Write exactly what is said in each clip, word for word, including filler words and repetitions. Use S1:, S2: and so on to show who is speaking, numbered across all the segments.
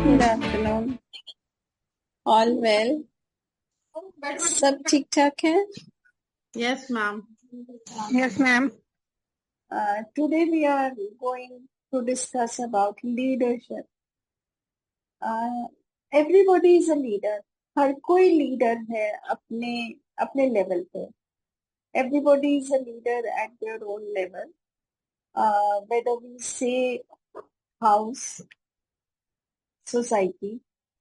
S1: Good afternoon. All well? सब ठीक ठाक है?
S2: Yes, ma'am.
S3: Yes, ma'am.
S1: Uh, today we are going to discuss about leadership. Uh, everybody is a leader. हर कोई leader है अपने अपने लेवल पे. Everybody is a leader at their own level. Uh, whether we say house, society,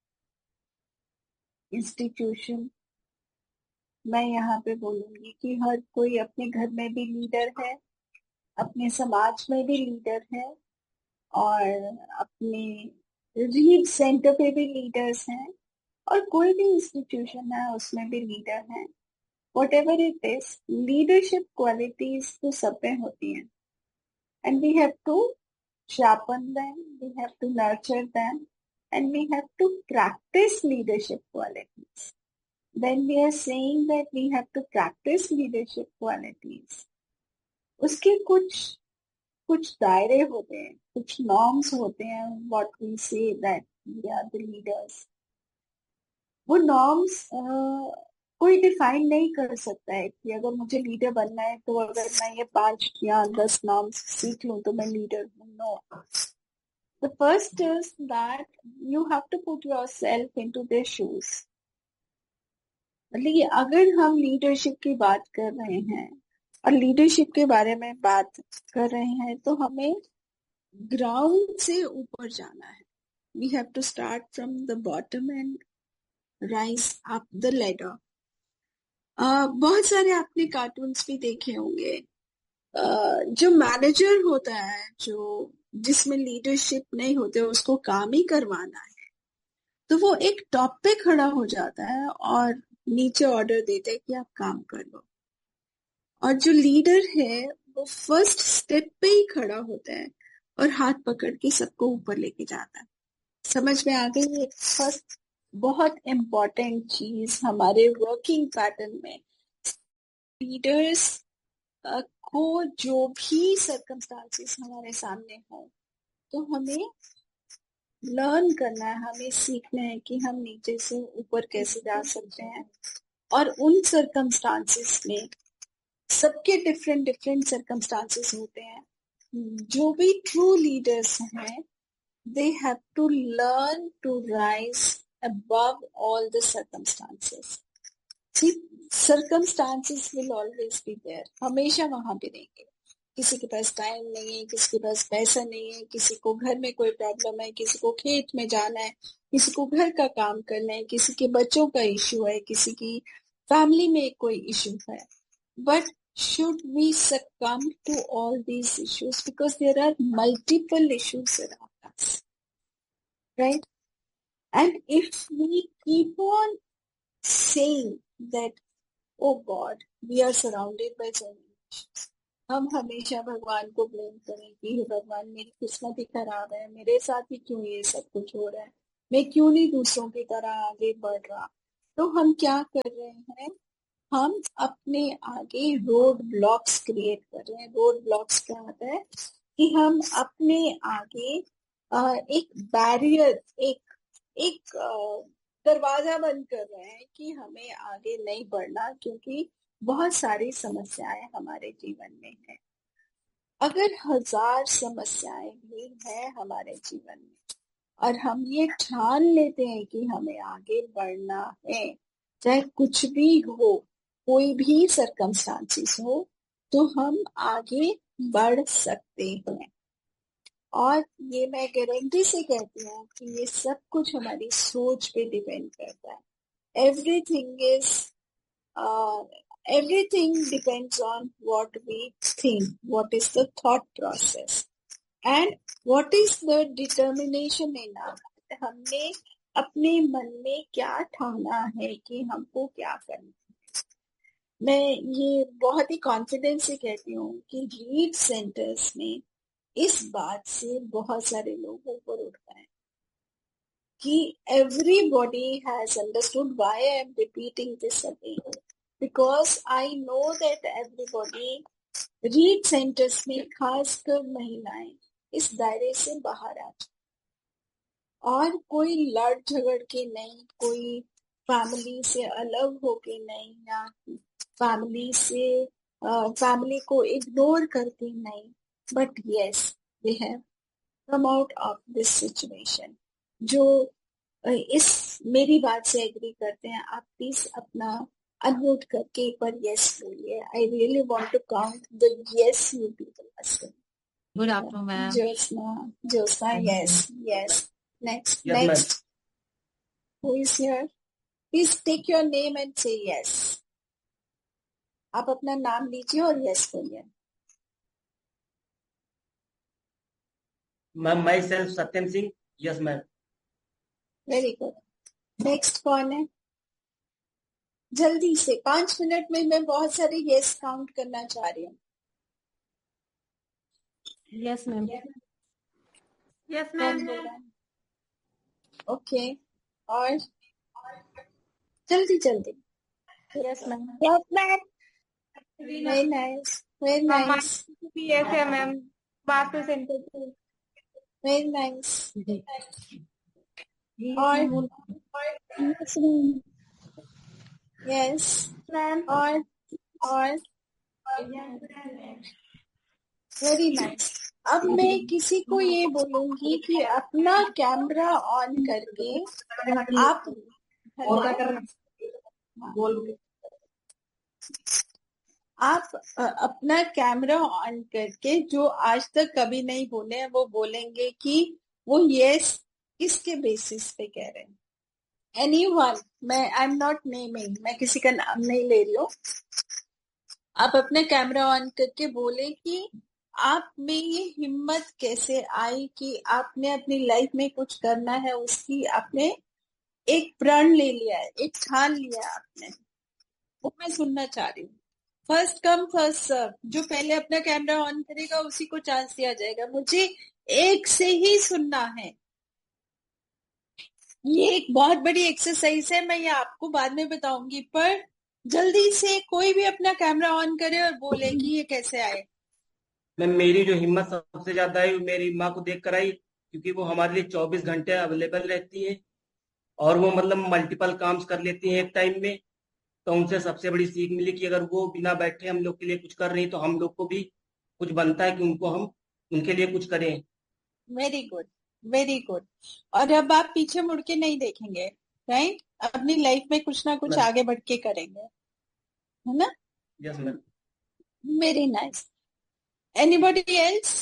S1: institution, मैं यहाँ पे बोलूंगी कि हर कोई अपने घर में भी लीडर है, अपने समाज में भी लीडर है, और अपने रीड सेंटर पे भी लीडर्स हैं, और कोई भी इंस्टीट्यूशन है उसमें भी लीडर हैं. What ever it is, leadership qualities तो सब में होती हैं, and we have to sharpen them, we have to nurture them, and we have to practice leadership qualities. When we are saying that we have to practice leadership qualities, उसके कुछ कुछ दायरे होते हैं, कुछ नॉर्म्स होते हैं. What we say that we are the leaders, वो नॉर्म्स कोई डिफाइन नहीं कर सकता है कि अगर मुझे लीडर बनना है तो अगर मैं ये पांच या दस नॉर्म्स सीख लूं तो मैं लीडर हूं. No. The first is that you have to put yourself into their shoes. मतलब अगर हम लीडरशिप की बात कर रहे हैं और लीडरशिप के बारे में बात कर रहे हैं तो हमें ग्राउंड से ऊपर जाना है. We have to start from the bottom and rise up the ladder. बहुत सारे आपने कार्टून्स भी देखे होंगे. uh, जो मैनेजर होता है, जो जिसमें लीडरशिप नहीं होते, उसको काम ही करवाना है, तो वो एक टॉप पे खड़ा हो जाता है और नीचे ऑर्डर देता है कि आप काम कर लो. और जो लीडर है वो फर्स्ट स्टेप पे ही खड़ा होता है और हाथ पकड़ के सबको ऊपर लेके जाता है. समझ में आ गई? ये फर्स्ट बहुत इम्पोर्टेंट चीज हमारे वर्किंग पैटर्न में. लीडर्स को जो भी सर्कमस्टांसेस हमारे सामने हो तो हमें लर्न करना है, हमें सीखना है कि हम नीचे से ऊपर कैसे जा सकते हैं. और उन सर्कमस्टांसेस में सबके डिफरेंट डिफरेंट सर्कमस्टांसेस होते हैं. जो भी ट्रू लीडर्स हैं, they have to learn to rise above all the circumstances. See, circumstances will always be there. हमेशा वहां पे रहेंगे. किसी के पास टाइम नहीं है, किसी के पास पैसा नहीं है, किसी को घर में कोई प्रॉब्लम है, किसी को खेत में जाना है, किसी को घर का काम करना है, किसी के बच्चों का इश्यू है, किसी की फैमिली में कोई इश्यू है. But should we succumb to all these issues? Because there are multiple issues around us, right? And if we keep on saying that, oh God, we are surrounded by so many issues, हम हमेशा भगवान को blame करें कि हे भगवान, मेरी किस्मत ही खराब है, मेरे साथ ही क्यों ये सब कुछ हो रहा है, मैं क्यों नहीं दूसरों की तरह आगे बढ़ रहा, तो हम क्या कर रहे हैं? हम अपने आगे रोड ब्लॉक्स क्रिएट कर रहे हैं. रोड ब्लॉक्स क्या होता है कि हम अपने आगे एक बैरियर, एक एक दरवाजा बंद कर रहे हैं कि हमें आगे नहीं बढ़ना, क्योंकि बहुत सारी समस्याएं हमारे जीवन में हैं. अगर हजार समस्याएं भी हैं हमारे जीवन में और हम ये ठान लेते हैं कि हमें आगे बढ़ना है, चाहे कुछ भी हो, कोई भी सर्कमस्टांसेस हो, तो हम आगे बढ़ सकते हैं. और ये मैं गारंटी से कहती हूँ कि ये सब कुछ हमारी सोच पे डिपेंड करता है. Everything is everything depends on what we think, what is the thought process, and what is the determination in our. हमने अपने मन में क्या ठाना है कि हमको क्या करना है. मैं ये बहुत ही कॉन्फिडेंस से कहती हूँ कि रीड सेंटर्स में इस बात से बहुत सारे लोग ऊपर उठ गए कि everybody has understood why I am repeating this again, because I know that everybody read centres में खासकर महिलाएं इस दायरे से बाहर आ चुकी. और कोई लड़ झगड़ के नहीं, कोई फैमिली से अलग होके नहीं, या फैमिली से फैमिली को इग्नोर करके नहीं, but yes we have come out of this situation. जो अ, इस मेरी बात से एग्री करते हैं, आप प्लीज अपना अनम्यूट करके एक बार यस बोलिए। I really want to count the yes you people.
S4: Good afternoon, ma'am.
S1: Jyotsna, Jyotsna, yes, yes. Next,
S5: Yes, ma'am.
S1: next. Who is here? Please take your name and say yes. आप अपना नाम लीजिए और yes बोलिए।
S5: Ma'am my self Satyam Singh. Yes ma'am.
S1: Very good. Next कौन है? जल्दी से, पांच मिनट में मैं बहुत सारे yes काउंट करना चाह रही हूँ।
S3: Yes, ma'am.
S2: Yes,
S1: कौन
S2: ma'am.
S1: बोल रहा है? ओके, और जल्दी जल्दी।
S3: Yes, ma'am.
S1: Yes, ma'am. Very nice, very nice,
S3: Yes, ma'am. Bath to center.
S1: very nice. और
S3: Yes, ma'am.
S1: yes,
S3: Ma'am.
S1: और और वेरी नाइस। अब मैं किसी को ये बोलूंगी कि अपना कैमरा ऑन करके आप आप अ, अपना कैमरा ऑन करके जो आज तक कभी नहीं बोले हैं वो बोलेंगे कि वो यस किसके बेसिस पे कह रहे हैं। एनीवन, मैं आई एम नॉट नेमिंग, मैं किसी का नाम नहीं ले रही हूँ। आप अपना कैमरा ऑन करके बोले कि आप में ये हिम्मत कैसे आई कि आपने अपनी लाइफ में कुछ करना है, उसकी आपने एक प्रण ले लिया है, एक ठान लिया है आपने, वो मैं सुनना चाह रही हूँ। फर्स्ट कम फर्स्ट सर्व, जो पहले अपना कैमरा ऑन करेगा उसी को चांस दिया जाएगा। मुझे एक से ही सुनना है। ये एक बहुत बड़ी एक्सरसाइज है, मैं ये आपको बाद में बताऊंगी, पर जल्दी से कोई भी अपना कैमरा ऑन करे और बोले कि ये कैसे आए।
S5: मैम मेरी जो हिम्मत सबसे ज्यादा है वो मेरी माँ को देख कर आई, क्योंकि वो हमारे लिए चौबीस घंटे अवेलेबल रहती है और वो मतलब मल्टीपल काम्स कर लेती हैं एक टाइम में। तो उनसे सबसे बड़ी सीख मिली कि अगर वो बिना बैठे हम लोग के लिए कुछ कर रही तो हम लोग को भी कुछ बनता है कि उनको हम उनके लिए कुछ करें।
S1: Very good, very good. और अब आप पीछे मुड़ के नहीं देखेंगे, राइट? अपनी लाइफ में कुछ ना कुछ
S5: मैम।
S1: आगे बढ़ के करेंगे, है ना?
S5: Yes ma'am.
S1: Very nice. Anybody else?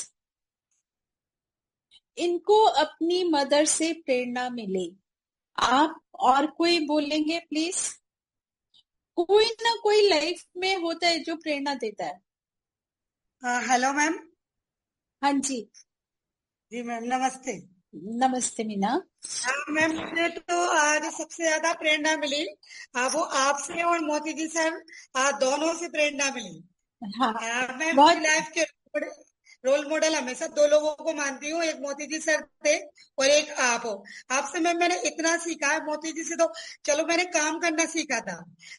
S1: इनको अपनी मदर से प्रेरणा मिली। आप और कोई बोलेंगे प्लीज? कोई ना कोई लाइफ में होता है जो प्रेरणा देता है।
S6: Hello ma'am.
S1: हाँ जी,
S6: जी मैम नमस्ते।
S1: नमस्ते मीना।
S6: हाँ मैम, मुझे तो आज सबसे ज्यादा प्रेरणा मिली आ, वो आपसे और मोती जी सर आ, दोनों से प्रेरणा मिली।
S1: हाँ,
S6: आ, मैं
S1: बहुत
S6: अपनी लाइफ के रोल मॉडल हमेशा दो लोगों को मानती हूँ, एक मोती जी सर थे और एक आप हो। आपसे मैम मैंने इतना सीखा है, मोती जी से तो चलो मैंने काम करना सीखा था,